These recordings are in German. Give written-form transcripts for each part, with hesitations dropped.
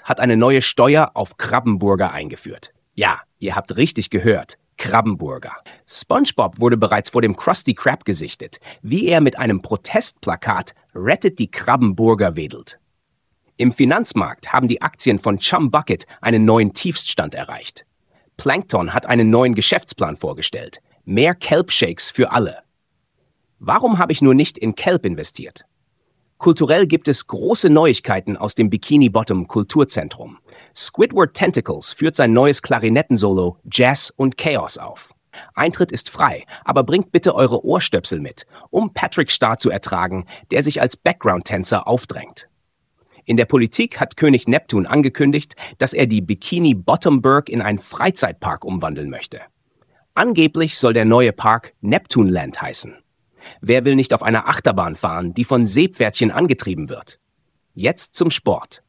hat eine neue Steuer auf Krabbenburger eingeführt. Ja, ihr habt richtig gehört. Krabbenburger. SpongeBob wurde bereits vor dem Krusty Krab gesichtet, wie er mit einem Protestplakat "Rettet die Krabbenburger" wedelt. Im Finanzmarkt haben die Aktien von Chum Bucket einen neuen Tiefststand erreicht. Plankton hat einen neuen Geschäftsplan vorgestellt. Mehr Kelp-Shakes für alle. Warum habe ich nur nicht in Kelp investiert? Kulturell gibt es große Neuigkeiten aus dem Bikini Bottom Kulturzentrum. Squidward Tentacles führt sein neues Klarinettensolo Jazz und Chaos auf. Eintritt ist frei, aber bringt bitte eure Ohrstöpsel mit, um Patrick Star zu ertragen, der sich als Background-Tänzer aufdrängt. In der Politik hat König Neptun angekündigt, dass er die Bikini Bottomburg in einen Freizeitpark umwandeln möchte. Angeblich soll der neue Park Neptunland heißen. Wer will nicht auf einer Achterbahn fahren, die von Seepferdchen angetrieben wird? Jetzt zum Sport.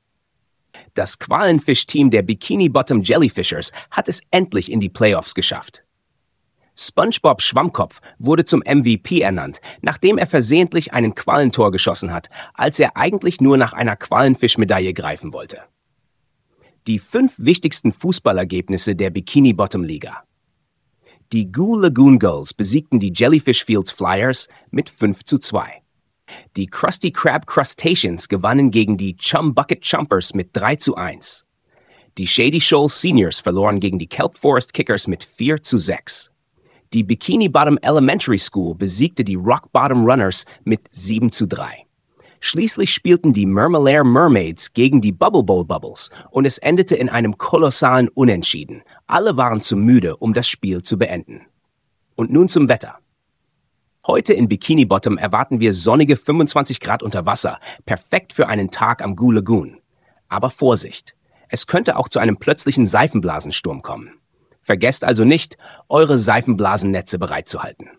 Das Qualenfisch-Team der Bikini Bottom Jellyfishers hat es endlich in die Playoffs geschafft. SpongeBob Schwammkopf wurde zum MVP ernannt, nachdem er versehentlich einen Qualentor geschossen hat, als er eigentlich nur nach einer Qualenfischmedaille greifen wollte. Die 5 wichtigsten Fußballergebnisse der Bikini Bottom Liga. Die Goo Lagoon Gulls besiegten die Jellyfish Fields Flyers mit 5:2. Die Krusty Krab Crustaceans gewannen gegen die Chum Bucket Chumpers mit 3:1. Die Shady Shoals Seniors verloren gegen die Kelp Forest Kickers mit 4:6. Die Bikini Bottom Elementary School besiegte die Rock Bottom Runners mit 7:3. Schließlich spielten die Mermalair Mermaids gegen die Bubble Bowl Bubbles und es endete in einem kolossalen Unentschieden. Alle waren zu müde, um das Spiel zu beenden. Und nun zum Wetter. Heute in Bikini Bottom erwarten wir sonnige 25 Grad unter Wasser, perfekt für einen Tag am Goo Lagoon. Aber Vorsicht, es könnte auch zu einem plötzlichen Seifenblasensturm kommen. Vergesst also nicht, eure Seifenblasennetze bereitzuhalten.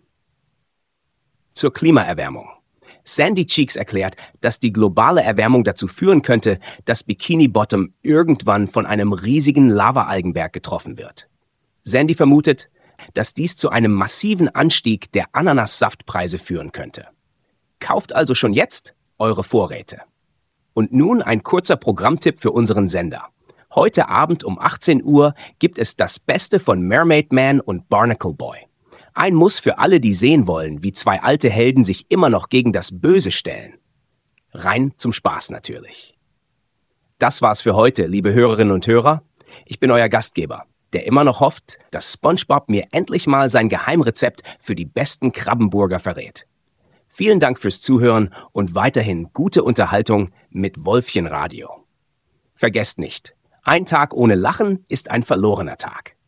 Zur Klimaerwärmung. Sandy Cheeks erklärt, dass die globale Erwärmung dazu führen könnte, dass Bikini Bottom irgendwann von einem riesigen Lava-Algenberg getroffen wird. Sandy vermutet, dass dies zu einem massiven Anstieg der Ananassaftpreise führen könnte. Kauft also schon jetzt eure Vorräte. Und nun ein kurzer Programmtipp für unseren Sender. Heute Abend um 18 Uhr gibt es das Beste von Mermaid Man und Barnacle Boy. Ein Muss für alle, die sehen wollen, wie 2 alte Helden sich immer noch gegen das Böse stellen. Rein zum Spaß natürlich. Das war's für heute, liebe Hörerinnen und Hörer. Ich bin euer Gastgeber, der immer noch hofft, dass SpongeBob mir endlich mal sein Geheimrezept für die besten Krabbenburger verrät. Vielen Dank fürs Zuhören und weiterhin gute Unterhaltung mit Wolfchen Radio. Vergesst nicht, ein Tag ohne Lachen ist ein verlorener Tag.